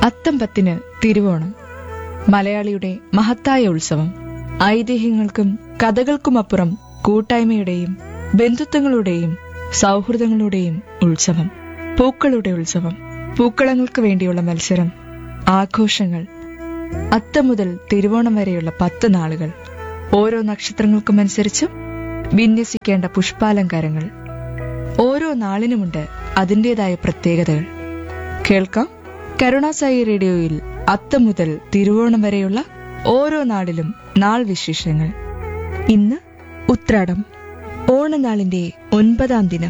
അത്തം 10 തിരുവോണം, മലയാളിയുടെ മഹത്തായ ഉത്സവം. ഐതിഹ്യങ്ങൾക്കും കഥകൾക്കുമപ്പുറം കൂട്ടായ്മയുടെയും ബന്ധുത്വങ്ങളുടെയും സൗഹൃദങ്ങളുടെയും ഉത്സവം. പൂക്കളുടെ ഉത്സവം. പൂക്കളങ്ങൾക്ക് വേണ്ടിയുള്ള മത്സരം, ആഘോഷങ്ങൾ. അത്തം മുതൽ തിരുവോണം വരെയുള്ള 10 നാളുകൾ. ഓരോ നക്ഷത്രങ്ങൾക്കുമനുസരിച്ചും വിന്യസിക്കേണ്ട പുഷ്പാലങ്കാരങ്ങൾ. ഓരോ നാളിനുമുണ്ട് അതിൻ്റെതായ പ്രത്യേകതകൾ. കേൾക്കാം കരുണാസായി റേഡിയോയിൽ അത്തം മുതൽ തിരുവോണം വരെയുള്ള ഓരോ നാളിലും നാൾ വിശേഷങ്ങൾ. ഇന്ന് ഉത്രാടം, ഓണനാളിന്റെ 9ാം ദിനം.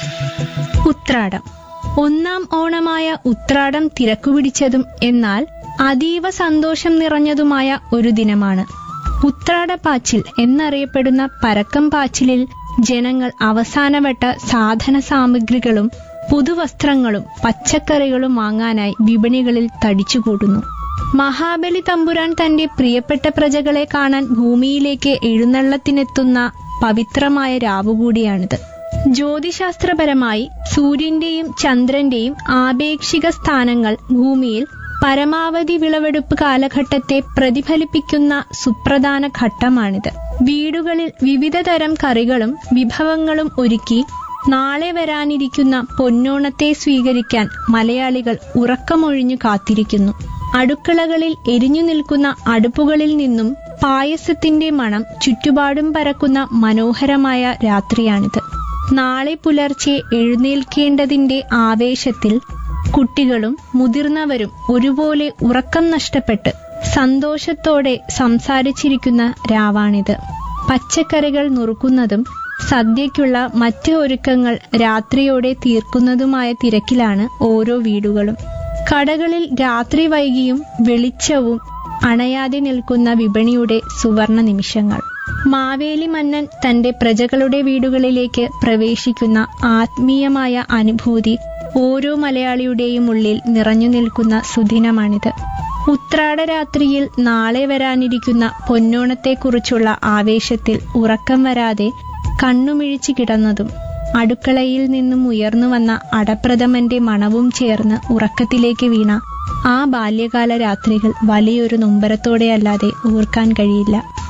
ഉത്രാടം. ഒന്നാം ഓണമായ ഉത്രാടം തിരക്കുപിടിച്ചതും എന്നാൽ അതീവ സന്തോഷം നിറഞ്ഞതുമായ ഒരു ദിനമാണ്. ഉത്രാടപ്പാച്ചിൽ എന്നറിയപ്പെടുന്ന പരക്കം പാച്ചിലിൽ ജനങ്ങൾ അവസാനവട്ട സാധന സാമഗ്രികളും പുതുവസ്ത്രങ്ങളും പച്ചക്കറികളും വാങ്ങാനായി വിപണികളിൽ തടിച്ചുകൂടുന്നു. മഹാബലി തമ്പുരാൻ തന്റെ പ്രിയപ്പെട്ട പ്രജകളെ കാണാൻ ഭൂമിയിലേക്ക് എഴുന്നള്ളത്തിനെത്തുന്ന പവിത്രമായ രാവുകൂടിയാണിത്. ജ്യോതിശാസ്ത്രപരമായി സൂര്യന്റെയും ചന്ദ്രന്റെയും ആപേക്ഷിക സ്ഥാനങ്ങൾ ഭൂമിയിൽ പരമാവധി വിളവെടുപ്പ് കാലഘട്ടത്തെ പ്രതിഫലിപ്പിക്കുന്ന സുപ്രധാന ഘട്ടമാണിത്. വീടുകളിൽ വിവിധ തരം കറികളും വിഭവങ്ങളും ഒരുക്കി നാളെ വരാനിരിക്കുന്ന പൊന്നോണത്തെ സ്വീകരിക്കാൻ മലയാളികൾ ഉറക്കമൊഴിഞ്ഞു കാത്തിരിക്കുന്നു. അടുക്കളകളിൽ എരിഞ്ഞു നിൽക്കുന്ന അടുപ്പുകളിൽ നിന്നും പായസത്തിന്റെ മണം ചുറ്റുപാടും പരക്കുന്ന മനോഹരമായ രാത്രിയാണിത്. നാളെ പുലർച്ചെ എഴുന്നേൽക്കേണ്ടതിന്റെ ആവേശത്തിൽ കുട്ടികളും മുതിർന്നവരും ഒരുപോലെ ഉറക്കം നഷ്ടപ്പെട്ട് സന്തോഷത്തോടെ സംസാരിച്ചിരിക്കുന്ന രാവാണിത്. പച്ചക്കറികൾ നുറുക്കുന്നതും സദ്യയ്ക്കുള്ള മറ്റ് ഒരുക്കങ്ങൾ രാത്രിയോടെ തീർക്കുന്നതുമായ തിരക്കിലാണ് ഓരോ വീടുകളും. കടകളിൽ രാത്രി വൈകിയും വെളിച്ചവും അണയാതെ നിൽക്കുന്ന വിപണിയുടെ സുവർണ നിമിഷങ്ങൾ. മാവേലി മന്നൻ തന്റെ പ്രജകളുടെ വീടുകളിലേക്ക് പ്രവേശിക്കുന്ന ആത്മീയമായ അനുഭൂതി ഓരോ മലയാളിയുടെയും ഉള്ളിൽ നിറഞ്ഞു നിൽക്കുന്ന സുദിനമാണിത്. ഉത്രാടരാത്രിയിൽ നാളെ വരാനിരിക്കുന്ന പൊന്നോണത്തെക്കുറിച്ചുള്ള ആവേശത്തിൽ ഉറക്കം വരാതെ കണ്ണുമിഴിച്ചു കിടന്നതും അടുക്കളയിൽ നിന്നും ഉയർന്നു വന്ന അടപ്രഥമന്റെ മണവും ചേർന്ന് ഉറക്കത്തിലേക്ക് വീണ ആ ബാല്യകാല രാത്രികൾ വലിയൊരു നൊമ്പരത്തോടെയല്ലാതെ ഓർക്കാൻ കഴിയില്ല.